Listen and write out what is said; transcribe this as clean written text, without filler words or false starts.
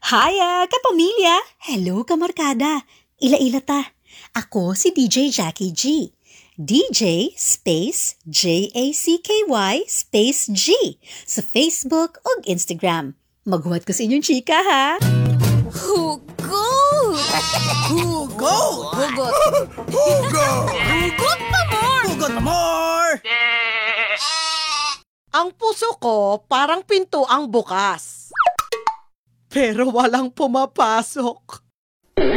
Hiya, kapamilya! Hello, kamarkada! Ila-ila ta. Ako si DJ Jackie G. DJ space Jacky space G sa Facebook o Instagram. Maghuwat ko sa inyong chika, ha? Hugot! Hugot! Hugot! Hugot! Hugot pa more! Hugot pa more! Ang puso ko parang pinto ang bukas. Pero walang pumapasok.